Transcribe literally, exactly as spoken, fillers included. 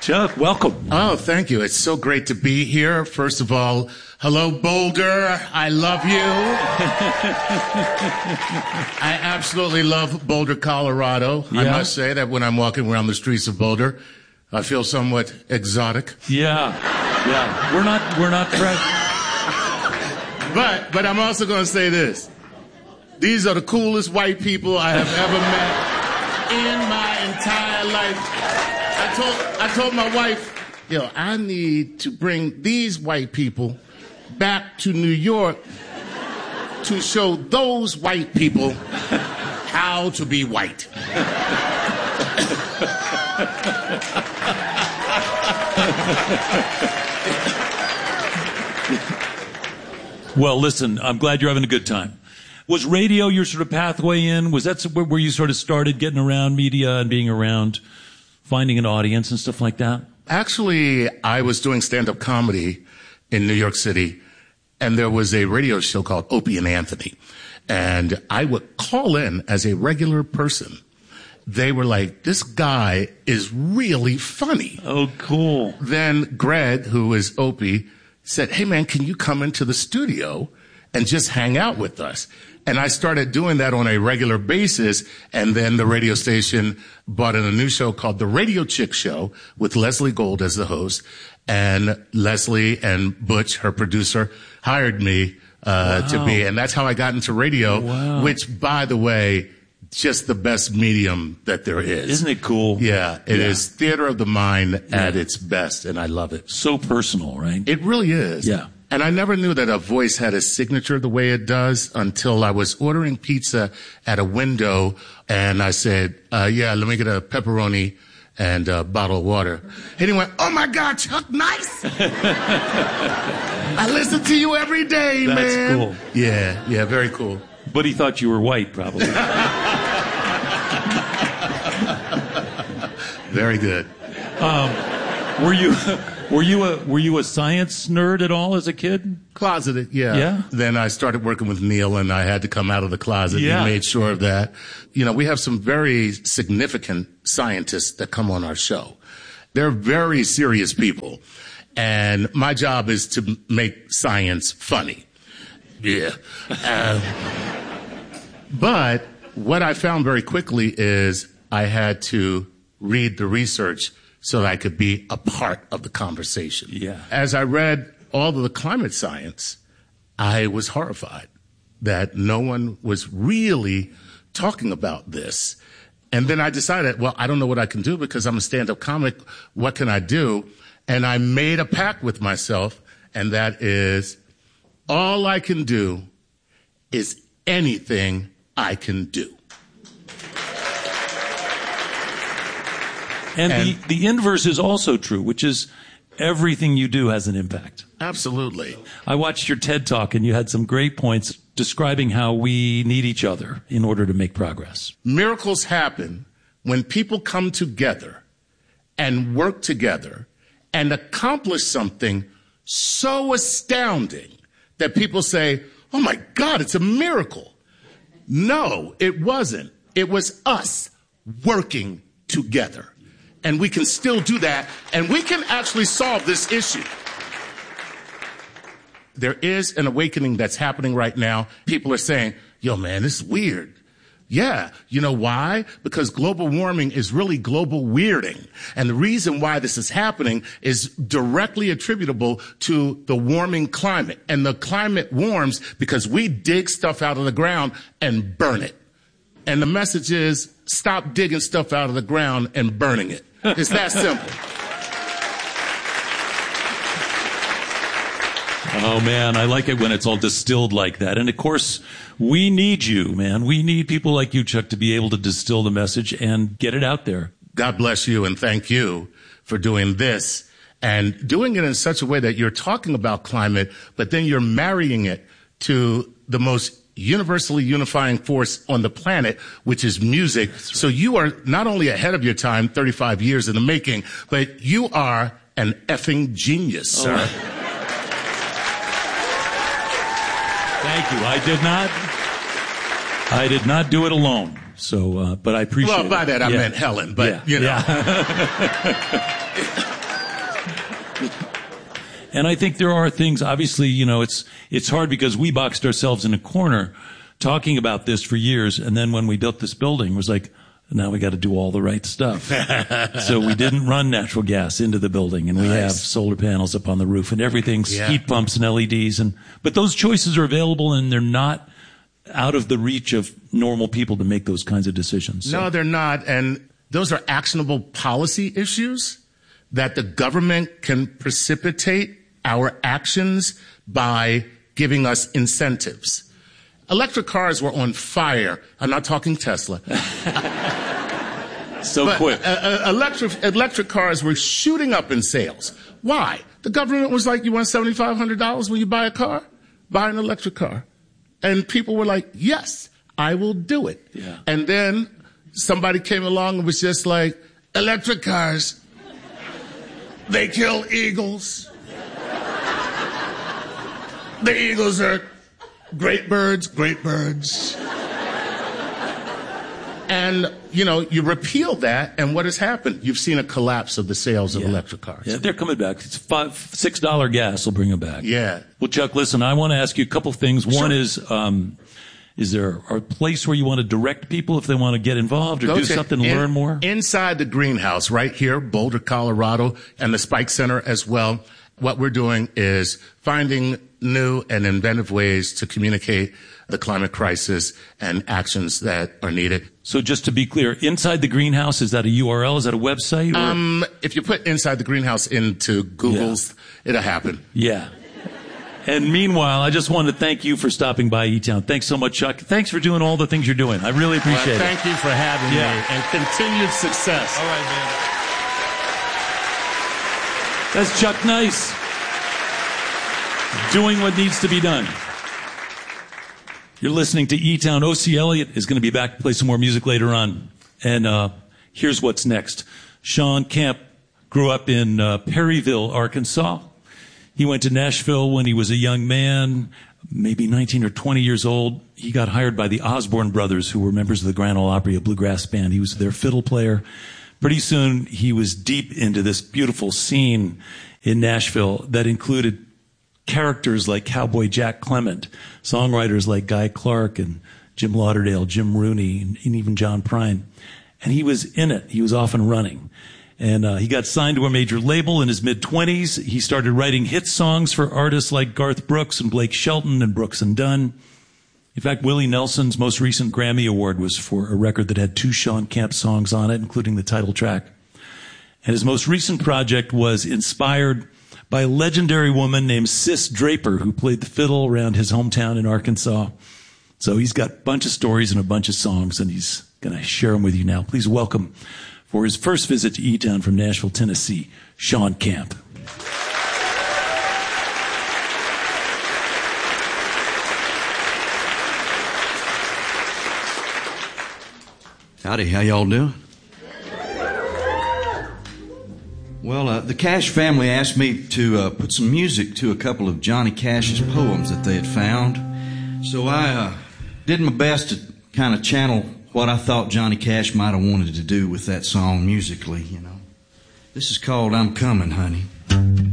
Chuck, welcome. Oh, thank you. It's so great to be here. First of all, hello, Boulder. I love you. I absolutely love Boulder, Colorado. Yeah. I must say that when I'm walking around the streets of Boulder, I feel somewhat exotic. Yeah, yeah. We're not, we're not trying. But, but I'm also going to say this. These are the coolest white people I have ever met in my entire life. I told, I told my wife, yo, I need to bring these white people back to New York to show those white people how to be white. Well, listen, I'm glad you're having a good time. Was radio your sort of pathway in? Was that where you sort of started getting around media and being around, finding an audience and stuff like that? Actually, I was doing stand-up comedy in New York City, and there was a radio show called Opie and Anthony. And I would call in as a regular person. They were like, this guy is really funny. Oh, cool. Then Greg, who is Opie, said, hey, man, can you come into the studio and just hang out with us? And I started doing that on a regular basis. And then the radio station brought in a new show called The Radio Chick Show with Leslie Gold as the host. And Leslie and Butch, her producer, hired me uh, wow. to be. And that's how I got into radio, wow. which, by the way, just the best medium that there is. Isn't it cool? Yeah, it yeah. is theater of the mind yeah. at its best, and I love it. So personal, right? It really is. Yeah. And I never knew that a voice had a signature the way it does until I was ordering pizza at a window, and I said, uh, yeah, let me get a pepperoni and a bottle of water. And he went, oh, my God, Chuck, nice. I listen to you every day, That's man. That's cool. Yeah, yeah, very cool. But he thought you were white, probably. Very good. Um, were you were you a were you a science nerd at all as a kid? Closeted, yeah. Yeah. Then I started working with Neil, and I had to come out of the closet. Yeah. He made sure of that. You know, we have some very significant scientists that come on our show. They're very serious people, and my job is to make science funny. Yeah. Uh, but what I found very quickly is I had to read the research so that I could be a part of the conversation. Yeah. As I read all of the climate science, I was horrified that no one was really talking about this. And then I decided, well, I don't know what I can do because I'm a stand-up comic. What can I do? And I made a pact with myself, and that is, all I can do is anything I can do. And, and the, the inverse is also true, which is everything you do has an impact. Absolutely. I watched your TED Talk, and you had some great points describing how we need each other in order to make progress. Miracles happen when people come together and work together and accomplish something so astounding that people say, oh my God, it's a miracle. No, it wasn't. It was us working together. And we can still do that, and we can actually solve this issue. There is an awakening that's happening right now. People are saying, yo, man, this is weird. Yeah, you know why? Because global warming is really global weirding. And the reason why this is happening is directly attributable to the warming climate. And the climate warms because we dig stuff out of the ground and burn it. And the message is, stop digging stuff out of the ground and burning it. It's that simple. Oh, man, I like it when it's all distilled like that. And, of course, we need you, man. We need people like you, Chuck, to be able to distill the message and get it out there. God bless you, and thank you for doing this and doing it in such a way that you're talking about climate, but then you're marrying it to the most universally unifying force on the planet, which is music. Right. So you are not only ahead of your time, thirty-five years in the making, but you are an effing genius, sir. Oh. Thank you. I did not, I did not do it alone. So, uh, but I appreciate Well, by it. that I Yeah. meant Helen, but, Yeah. you know. Yeah. And I think there are things, obviously, you know, it's it's hard because we boxed ourselves in a corner talking about this for years. And then when we built this building, it was like, now we got to do all the right stuff. So we didn't run natural gas into the building, and we Nice. have solar panels up on the roof, and everything's Yeah. heat pumps and L E Ds. And but those choices are available, and they're not out of the reach of normal people to make those kinds of decisions. So. No, they're not. And those are actionable policy issues that the government can precipitate our actions by giving us incentives. Electric cars were on fire. I'm not talking Tesla. So But quick. uh, uh, electric, electric cars were shooting up in sales. Why? The government was like, you want seven thousand five hundred dollars when you buy a car? Buy an electric car. And people were like, yes, I will do it. Yeah. And then somebody came along and was just like, electric cars, they kill eagles. The eagles are great birds, great birds. And, you know, you repeal that, and what has happened? You've seen a collapse of the sales of Yeah. electric cars. Yeah, they're coming back. It's five, six dollar gas will bring them back. Yeah. Well, Chuck, listen, I want to ask you a couple things. One Sure. is, um, is there a place where you want to direct people if they want to get involved or Go do to something to in- learn more? Inside the greenhouse, right here, Boulder, Colorado, and the Spike Center as well. What we're doing is finding new and inventive ways to communicate the climate crisis and actions that are needed. So just to be clear, Inside the Greenhouse, is that a U R L? Is that a website? Or? Um, if you put Inside the Greenhouse into Google's, it'll happen. Yeah. And meanwhile, I just wanted to thank you for stopping by E-Town. Thanks so much, Chuck. Thanks for doing all the things you're doing. I really appreciate Well, it. thank you for having Yeah. me, and continued success. All right, man. That's Chuck Nice. Doing what needs to be done. You're listening to E-Town. O C. Elliott is going to be back to play some more music later on. And uh, here's what's next. Sean Kemp grew up in uh, Perryville, Arkansas. He went to Nashville when he was a young man, maybe nineteen or twenty years old. He got hired by the Osborne Brothers, who were members of the Grand Ole Opry, a bluegrass band. He was their fiddle player. Pretty soon, he was deep into this beautiful scene in Nashville that included characters like Cowboy Jack Clement, songwriters like Guy Clark and Jim Lauderdale, Jim Rooney, and, and even John Prine. And he was in it. He was off and running. And uh, he got signed to a major label in his mid-twenties. He started writing hit songs for artists like Garth Brooks and Blake Shelton and Brooks and Dunn. In fact, Willie Nelson's most recent Grammy Award was for a record that had two Sean Kemp songs on it, including the title track. And his most recent project was inspired by a legendary woman named Sis Draper, who played the fiddle around his hometown in Arkansas. So he's got a bunch of stories and a bunch of songs, and he's going to share them with you now. Please welcome, for his first visit to E-Town from Nashville, Tennessee, Sean Kemp. Howdy, how y'all doing? Well, uh, the Cash family asked me to uh, put some music to a couple of Johnny Cash's poems that they had found. So I uh, did my best to kind of channel what I thought Johnny Cash might have wanted to do with that song musically, you know. This is called I'm Coming, Honey.